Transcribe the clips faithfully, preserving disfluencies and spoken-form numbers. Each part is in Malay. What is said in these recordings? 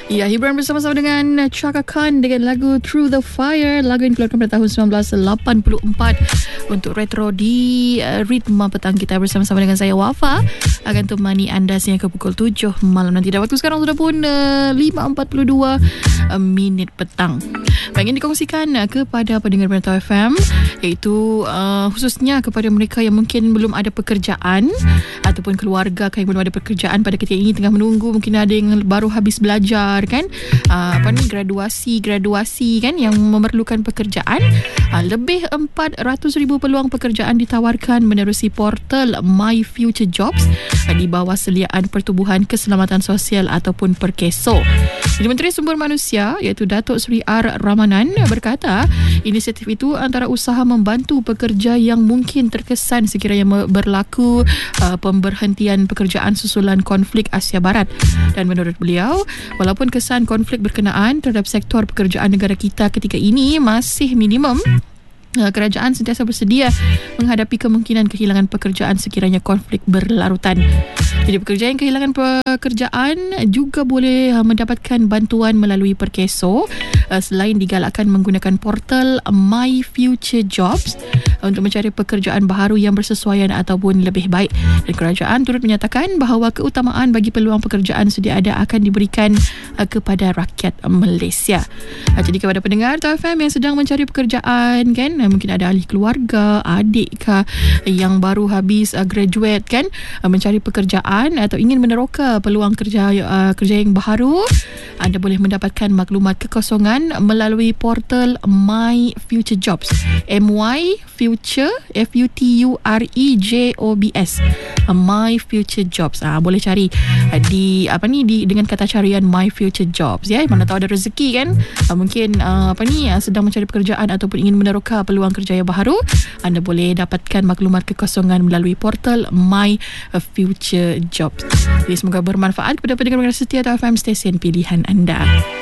Ya, hiburan bersama-sama dengan Chaka Khan dengan lagu Through the Fire, lagu yang dikeluarkan pada tahun sembilan belas lapan puluh empat untuk retro di uh, Ritma Petang. Kita bersama-sama dengan saya Wafa akan temani anda sehingga ke pukul tujuh malam nanti. Dan waktu sekarang sudah pun uh, lima empat puluh dua uh, minit petang. Ingin dikongsikan uh, kepada pendengar Metro F M, iaitu uh, khususnya kepada mereka yang mungkin belum ada pekerjaan ataupun keluarga yang belum ada pekerjaan pada ketika ini, tengah menunggu, mungkin ada yang baru habis belajar kan, uh, apa ni graduasi graduasi kan, yang memerlukan pekerjaan. Uh, lebih empat ratus ribu peluang pekerjaan ditawarkan menerusi portal My Future Jobs uh, di bawah seliaan Pertubuhan Keselamatan Sosial ataupun Perkeso. Jadi Menteri Sumber Manusia iaitu Datuk Seri R. Ramanan berkata inisiatif itu antara usaha membantu pekerja yang mungkin terkesan sekiranya berlaku uh, pemberhentian pekerjaan susulan konflik Asia Barat. Dan menurut beliau, walaupun kesan konflik berkenaan terhadap sektor pekerjaan negara kita ketika ini masih minimum, kerajaan sentiasa bersedia menghadapi kemungkinan kehilangan pekerjaan sekiranya konflik berlarutan. Jadi pekerja yang kehilangan pekerjaan juga boleh mendapatkan bantuan melalui Perkeso selain digalakkan menggunakan portal My Future Jobs untuk mencari pekerjaan baharu yang bersesuaian ataupun lebih baik. Dan kerajaan turut menyatakan bahawa keutamaan bagi peluang pekerjaan sedia ada akan diberikan kepada rakyat Malaysia. Jadi kepada pendengar T F M yang sedang mencari pekerjaan kan, mungkin ada ahli keluarga, adik kah yang baru habis uh, graduate kan, uh, mencari pekerjaan atau ingin meneroka peluang kerja uh, kerja yang baharu, anda boleh mendapatkan maklumat kekosongan melalui portal My Future Jobs. M Y Future F U T U R E J O B S. uh, My Future Jobs. Ah uh, boleh cari uh, di apa ni di dengan kata carian My Future Jobs ya. Mana tahu ada rezeki kan. Uh, mungkin uh, apa ni uh, sedang mencari pekerjaan ataupun ingin meneroka peluang kerja yang baharu, anda boleh dapatkan maklumat kekosongan melalui portal My Future Jobs. Jadi semoga bermanfaat kepada pendengar-pendengar setia T F M, stesen pilihan anda.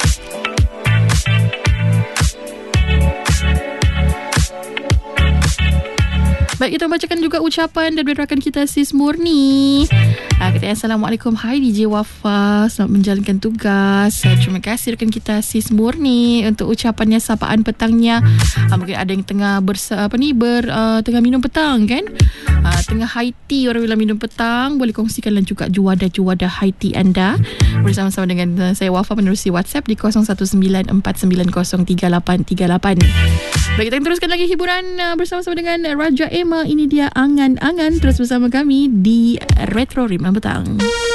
Baik, kita bacakan juga ucapan dari rakan kita Sis Murni. Ha, kata Assalamualaikum, hai D J Wafa, selamat menjalankan tugas. Ha, terima kasih rakan kita Sis Murni untuk ucapannya, sapaan petangnya. Ha, mungkin ada yang tengah bersa, apa ni ber uh, tengah minum petang kan? Ha, tengah high tea, orang bilang minum petang, boleh kongsikanlah juga juada-juada high tea anda bersama-sama dengan uh, saya Wafa menerusi WhatsApp di kosong satu sembilan empat sembilan kosong tiga lapan tiga lapan. Baik, kita teruskan lagi hiburan uh, bersama-sama dengan Raja Emma. Ini dia Angan-Angan. Terus bersama kami di Retro Ritma Petang.